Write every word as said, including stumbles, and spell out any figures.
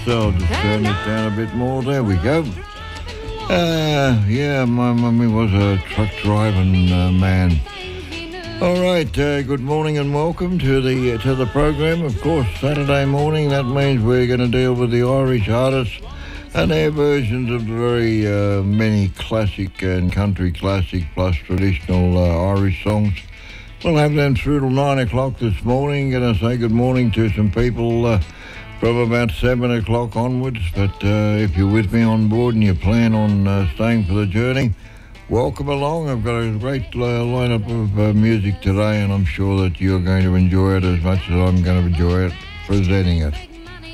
I'll just turn it down a bit more. There we go. Uh, yeah, my mummy was a truck driving uh, man. All right, uh, good morning and welcome to the uh, to the program. Of course, Saturday morning, that means we're going to deal with the Irish artists and their versions of the very uh, many classic and country classic plus traditional uh, Irish songs. We'll have them through till nine o'clock this morning. Going to say good morning to some people uh, from about seven o'clock onwards. But uh, if you're with me on board and you plan on uh, staying for the journey, welcome along. I've got a great uh, lineup of uh, music today, and I'm sure that you're going to enjoy it as much as I'm going to enjoy it presenting it.